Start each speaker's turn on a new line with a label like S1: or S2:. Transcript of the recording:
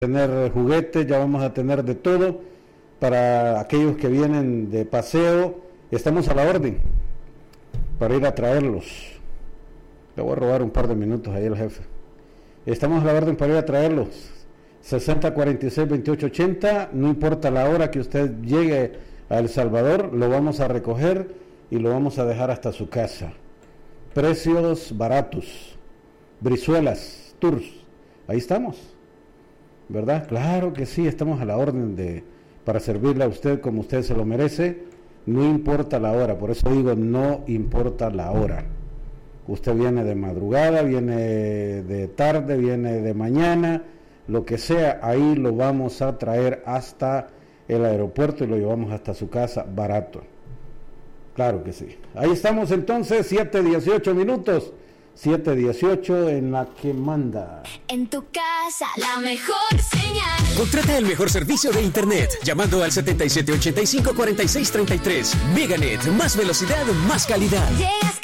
S1: tener juguetes, ya vamos a tener de todo para aquellos que vienen de paseo. Estamos a la orden para ir a traerlos. Le voy a robar un par de minutos ahí al jefe. Estamos a la orden para ir a traerlos. 6046-2880, no importa la hora que usted llegue a El Salvador, lo vamos a recoger y lo vamos a dejar hasta su casa. Precios baratos. Brizuelas, Tours, ahí estamos, ¿verdad? Claro que sí, estamos a la orden para servirle a usted como usted se lo merece, no importa la hora, por eso digo, no importa la hora. Usted viene de madrugada, viene de tarde, viene de mañana, lo que sea, ahí lo vamos a traer hasta el aeropuerto y lo llevamos hasta su casa barato. Claro que sí. Ahí estamos entonces, 7:18 minutos. 7:18 en la que manda.
S2: En tu casa, la mejor señal.
S3: Contrata el mejor servicio de internet llamando al 7785-4633. Meganet, más velocidad, más calidad.
S2: Llegas